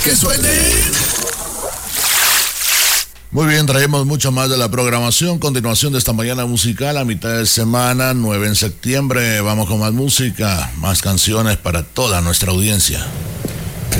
Que suene. Muy bien, traemos mucho más de la programación. Continuación de esta mañana musical a mitad de semana, 9 de septiembre. Vamos con más música, más canciones para toda nuestra audiencia.